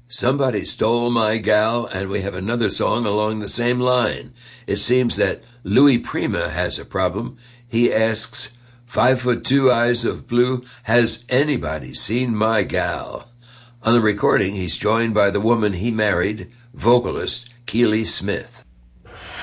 Somebody Stole My Gal, and we have another song along the same line. It seems that Louis Prima has a problem. He asks, 5'2" Eyes of Blue, has anybody seen my gal? On the recording, he's joined by the woman he married, vocalist Keely Smith.